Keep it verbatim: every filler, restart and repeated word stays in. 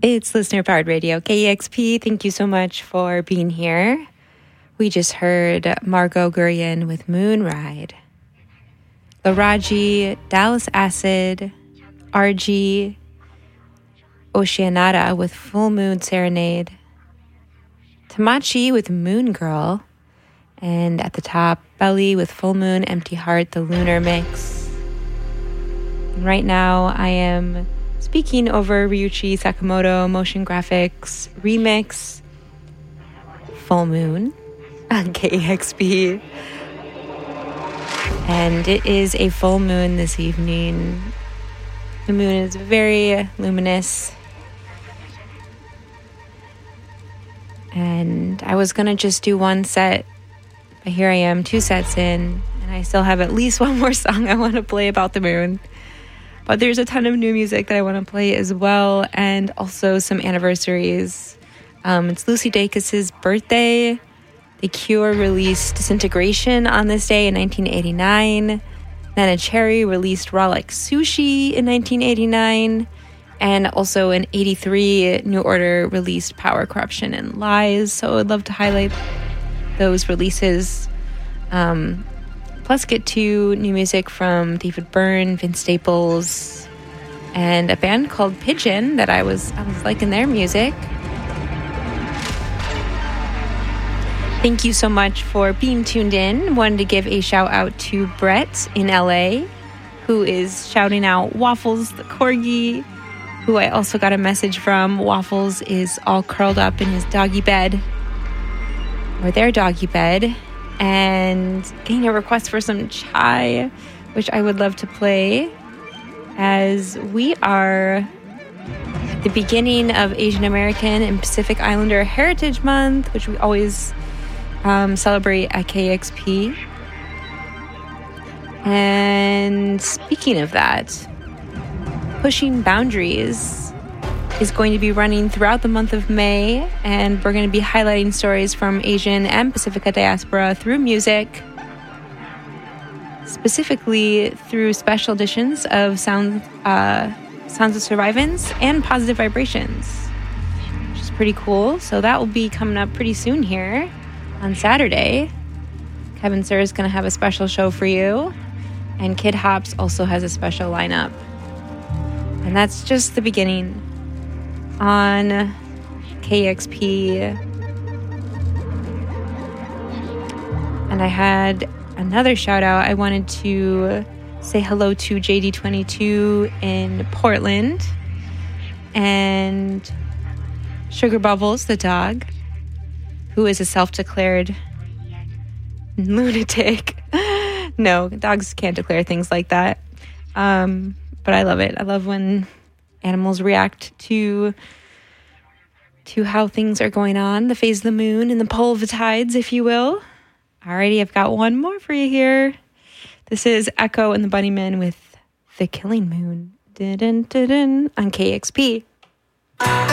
It's Listener Powered Radio, K E X P. Thank you so much for being here. We just heard Margot Guryan with Moon Ride, Laraji, Dallas Acid, R G, Oceanata with Full Moon Serenade, Tamachi with Moon Girl, and at the top, Belly with Full Moon Empty Heart, the Lunar Mix. And right now, I am speaking over Ryuichi Sakamoto Motion Graphics Remix Full Moon on K E X P. And it is a full moon this evening. The moon is very luminous. And I was going to just do one set, but here I am, two sets in, and I still have at least one more song I want to play about the moon. But there's a ton of new music that I want to play as well, and also some anniversaries. Um, it's Lucy Dacus's birthday. The Cure released Disintegration on this day in nineteen eighty-nine. Nana Cherry released Raw Like Sushi in nineteen eighty-nine. And also in eighty-three, New Order released Power, Corruption, and Lies. So I would love to highlight those releases. Um... Plus get to new music from David Byrne, Vince Staples, and a band called Pigeon that I was I was liking their music. Thank you so much for being tuned in. Wanted to give a shout out to Brett in L A, who is shouting out Waffles the Corgi, who I also got a message from. Waffles is all curled up in his doggy bed, or their doggy bed, and getting a request for some chai, which I would love to play, as we are at the beginning of Asian American and Pacific Islander Heritage Month, which we always um, celebrate at K X P. And speaking of that, Pushing Boundaries is going to be running throughout the month of May, and we're going to be highlighting stories from Asian and Pacifica diaspora through music, specifically through special editions of Sound, uh, Sounds of Survivance and Positive Vibrations, which is pretty cool. So that will be coming up pretty soon here on Saturday. Kevin Sir is going to have a special show for you, and Kid Hops also has a special lineup. And that's just the beginning on K X P. And I had another shout out. I wanted to say hello to J D twenty-two in Portland and Sugar Bubbles, the dog, who is a self-declared lunatic. No, dogs can't declare things like that. Um, but I love it. I love when animals react to to how things are going on, the phase of the moon and the pull of the tides, if you will. Alrighty, I've got one more for you here. This is Echo and the Bunnymen with The Killing Moon. Dun, dun, dun, dun, on K X P.